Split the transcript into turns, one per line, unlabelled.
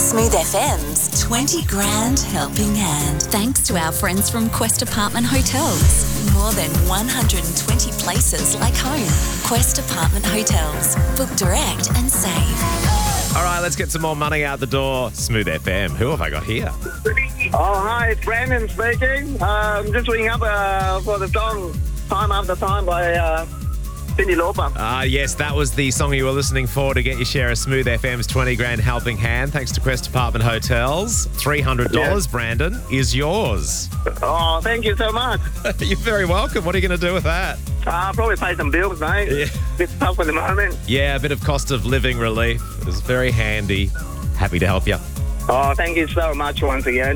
Smooth FM's 20 Grand Helping Hand. Thanks to our friends from Quest Apartment Hotels. More than 120 places like home. Quest Apartment Hotels. Book direct and save.
All right, let's get some more money out the door. Smooth FM. Who have I got here?
Oh, hi, it's Brandon speaking. Just ringing up for the song Time After Time by Cyndi Lauper.
Yes, that was the song you were listening for to get your share of Smooth FM's 20 Grand Helping Hand. Thanks to Quest Apartment Hotels. $300,
Yes.
Brandon, is yours.
Oh, thank you so much.
You're very welcome. What are you going to do with that?
Probably pay some bills, mate.
Yeah.
Bit tough at the moment.
Yeah, a bit of cost of living relief. It's very handy. Happy to help you.
Oh, thank you so much once again.